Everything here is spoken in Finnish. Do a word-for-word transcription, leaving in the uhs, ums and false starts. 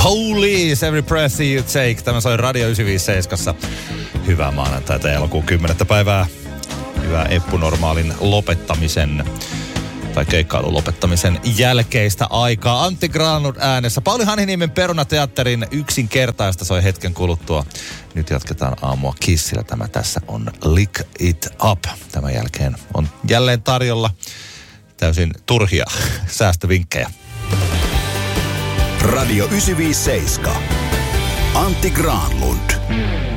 Police, Every Breath You Take. Tämä soi Radio yhdeksänsataaviisikymmentäseitsemän. Hyvää maanantaita elokuun kymmenettä päivää. Hyvää Eppu-normaalin lopettamisen tai keikkailun lopettamisen jälkeistä aikaa. Antti Granlund äänessä. Pauli Hanhiniemen Perunateatterin yksinkertaista soi hetken kuluttua. Nyt jatketaan aamua Kissillä. Tämä tässä on Lick It Up. Tämän jälkeen on jälleen tarjolla täysin turhia säästövinkkejä. Radio yhdeksänsataaviisikymmentäseitsemän. Antti Granlund.